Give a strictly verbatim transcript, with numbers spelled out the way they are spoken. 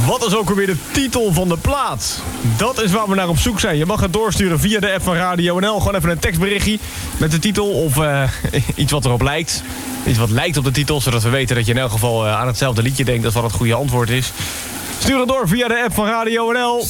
Wat is ook alweer de titel van de plaat? Dat is waar we naar op zoek zijn. Je mag het doorsturen via de app van Radio N L. Gewoon even een tekstberichtje met de titel of uh, iets wat erop lijkt. Iets wat lijkt op de titel, zodat we weten dat je in elk geval uh, aan hetzelfde liedje denkt dat wat het goede antwoord is. Stuur het door via de app van Radio N L.